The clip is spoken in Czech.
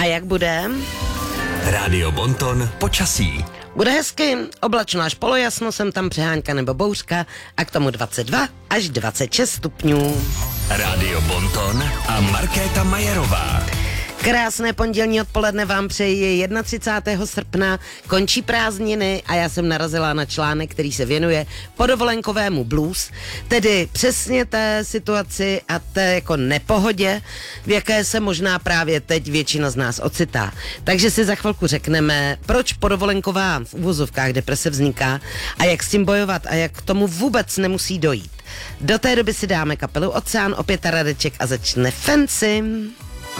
A jak bude? Rádio Bonton počasí. Bude hezky, oblačno až polojasno, sem tam přehánka nebo bouřka a k tomu 22 až 26 stupňů. Rádio Bonton a Markéta Majerová. Krásné pondělní odpoledne vám přeji. 31. srpna končí prázdniny a já jsem narazila na článek, který se věnuje podovolenkovému blues, tedy přesně té situaci a té jako nepohodě, v jaké se možná právě teď většina z nás ocitá. Takže si za chvilku řekneme, proč podovolenková v uvozovkách deprese vzniká a jak s tím bojovat a jak k tomu vůbec nemusí dojít. Do té doby si dáme kapelu Oceán, opět Radeček a začne Fancy.